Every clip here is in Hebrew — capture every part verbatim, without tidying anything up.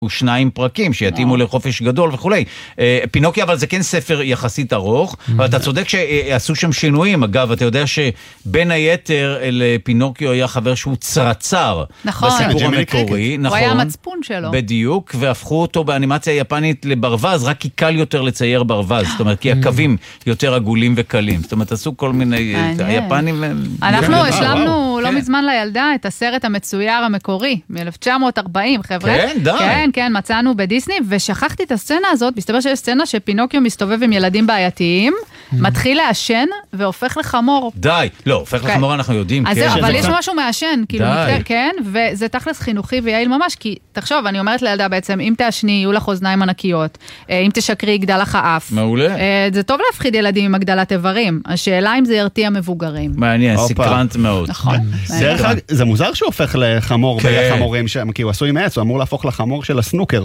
ושניים פרקים שיתאימו לחופש גדול וכולי. פינוקי, אבל זה כן ספר יחסית ארוך, אבל אתה צודק שעשו שם שינויים. אגב, אתה יודע שבין היתר לפינוקיו היה חבר שהוא צרצר בסיפור המקורי. הוא היה המצפון שלו. בדיוק, והפכו אותו באנימציה היפנית לברווז, רק כי קל יותר לצייר ברווז, זאת אומרת, כי הקווים יותר עגולים וקלים. זאת אומרת, עשו כל מיני היפנים. אנחנו השלמנו לא מזמן לילדה את הסרט המצויר המקורי, מ-אלף תשע מאות ארבעים, חבר'ה. כן, די. כן, כן, מצאנו בדיסני, ושכחתי את הסצנה הזאת, מסתבר שיש סצנה שפינוקיו מסתובב עם ילדים בעייתיים, מתחיל לעשן והופך לחמור. די, לא, הופך לחמור אנחנו יודעים. אז זהו, אבל יש משהו מעשן, כאילו, כן, וזה תכלס חינוכי ויעיל ממש, כי תחשוב, אני אומרת לילדה בעצם, אם תעשני, יהיו לך אוזניים ענקיות, אם תשקרי, יגדל לך האף. מעולה. זה טוב להפחיד ילדים עם הגדלת איברים. השאלה אם זה ירתיע מבוגרים. מעניין, סקרנט מאוד. נכון. זה מוזר שהוא הופך לחמור בחמורים שם, כי הוא עשוי מעץ, הוא אמור להפוך לחמור של הסנוקר.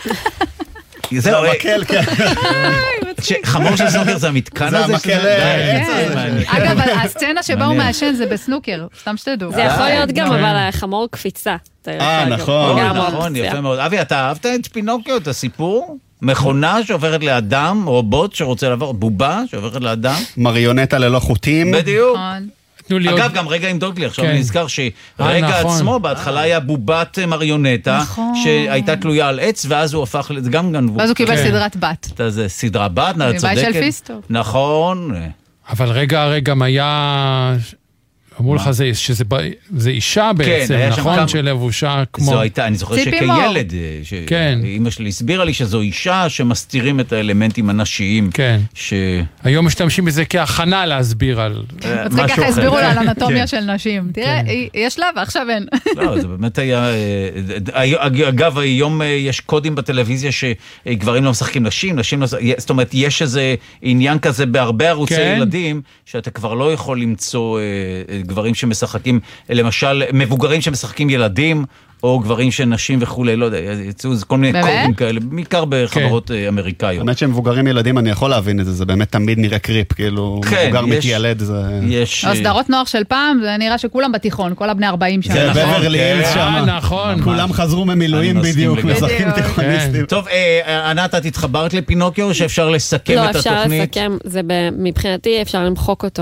זה המקל, כן. חמור של סנוקר זה המתקן הזה? זה המקל העץ הזה. אגב, הסצנה שבה הוא מעשן זה בסנוקר, סתם שתדעו. זה יכול להיות גם, אבל חמור קפיצה. אה, נכון. נכון, יפה מאוד. אבי, אתה אהבת את פינוקיו, את הסיפור? מכונה שעוברת לאדם, רובוט שרוצה לעבור, בובה שעוברת לאדם? מריונטה ללא חוטים. בדיוק. אגב, גם רגע עם דוגלי, עכשיו אני נזכר שרגע עצמו בהתחלה היה בובת מריונטה, שהייתה תלויה על עץ, ואז הוא הפך, זה גם גנבו. ואז הוא קיבל סדרת בת. זה סדרה בת, צודקת. מבית של פיסטו. נכון. אבל רגע, רגע, היה... אמרו לך שזה אישה בעצם, נכון? שלבושה כמו... זו הייתה, אני זוכר שכילד, אמא שלי הסבירה לי שזו אישה שמסתירים את האלמנטים הנשיים. כן. היום משתמשים בזה כהכנה להסביר על משהו אחר. ככה הסבירו לה על אנטומיה של נשים. תראה, יש לה ועכשיו אין. לא, זה באמת היה... אגב, היום יש קודים בטלוויזיה שגברים לא משחקים נשים, נשים לא... זאת אומרת, יש איזה עניין כזה בהרבה ערוצי ילדים, שאתה כבר לא יכול למצוא... גברים שמשחקים, למשל, מבוגרים שמשחקים ילדים, או גברים שנשים וכולי, לא יודע, יצאו כל מיני קודים כאלה, בעיקר בחברות אמריקאיות. באמת שהם מבוגרים ילדים, אני יכול להבין את זה, זה באמת תמיד נראה קריפ, כאילו, מבוגר מתיילד, זה... הסדרות נוער של פעם, זה נראה שכולם בתיכון, כל הבני ארבעים שם. זה בברלי הילס שם. נכון. כולם חזרו ממילואים בדיוק, משחקים תיכוניסטים. טוב, ענת, את התחברת לפינוקיו, שאפשר לסכם את התוכנית? לא, אפשר לסכם, זה מבחינתי אפשר למחוק אותו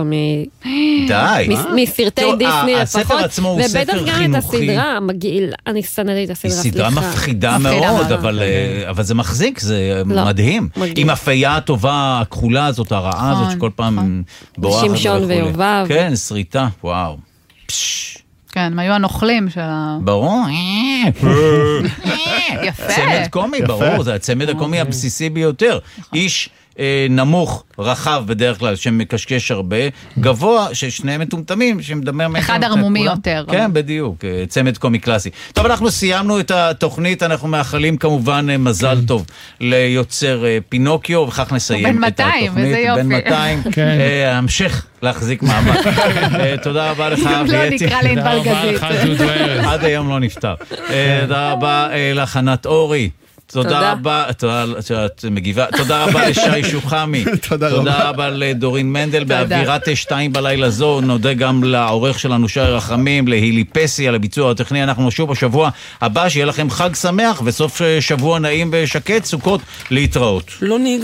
מסרטי דיסני לפחות, ובטח גם את הסדרה מגעיל. אני סנדתי את הסדרה, סליחה. היא סדרה מפחידה מאוד, אבל זה מחזיק, זה מדהים. עם הפייה הטובה, הכחולה הזאת, הרעה הזאת, שכל פעם בורחת. שמשון ויובב. כן, שריטה, וואו. כן, הם היו הנוכלים של ה... ברור. יפה. צמד קומי, ברור, זה הצמד הקומי הבסיסי ביותר. איש... נמוך, רחב בדרך כלל, שמקשקש הרבה, גבוה, ששניהם מטומטמים, שמדמר... אחד הרמומי יותר. כן, בדיוק, צמד קומי קלאסי. טוב, אנחנו סיימנו את התוכנית, אנחנו מאחלים כמובן מזל טוב ליוצר פינוקיו, וכך נסיים את התוכנית. בן מאתיים, המשך להחזיק מעמד. תודה רבה לך, לא נקרא להנבל גזית. עד היום לא נפטר. תודה רבה לך, ענת אורי. תודה רבה, שאת מגיבה. תודה רבה לשי שוחמי. תודה רבה לדורין מנדל. באווירת שתיים בלילה זו נודה גם לעורך שלנו שי רחמים, להילי פסי על הביצוע הטכני. אנחנו שוב בשבוע הבא, שיהיה לכם חג שמח וסוף שבוע נעים ושקט, סוכות להתראות.